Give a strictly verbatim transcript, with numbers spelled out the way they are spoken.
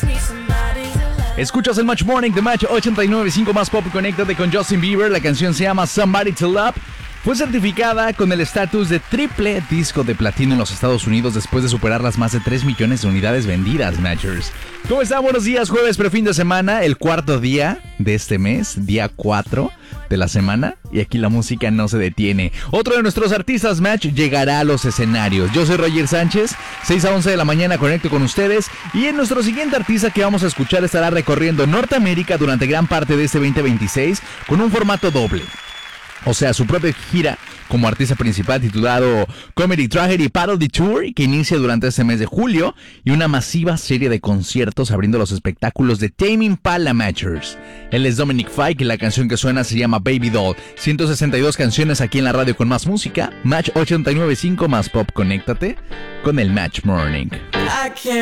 Escuchas el Match Morning de Match ochenta y nueve punto cinco Más Pop. Conéctate con Justin Bieber. La canción se llama Somebody to Love. Fue certificada con el estatus de triple disco de platino en los Estados Unidos después de superar las más de tres millones de unidades vendidas, Matchers. ¿Cómo están? Buenos días, jueves prefin de semana, el cuarto día de este mes, día cuatro de la semana, y aquí la música no se detiene. Otro de nuestros artistas, Match, llegará a los escenarios. Yo soy Roger Sánchez, seis a once de la mañana conecto con ustedes, y en nuestro siguiente artista que vamos a escuchar estará recorriendo Norteamérica durante gran parte de este veinte veintiséis con un formato doble. O sea, su propia gira como artista principal titulado Comedy Tragedy Parody Tour, que inicia durante este mes de julio, y una masiva serie de conciertos abriendo los espectáculos de Tame Impala Matchers. Él es Dominic Fike y la canción que suena se llama Baby Doll. ciento sesenta y dos canciones aquí en la radio con más música. Match ochenta y nueve punto cinco Más Pop, conéctate con el Match Morning.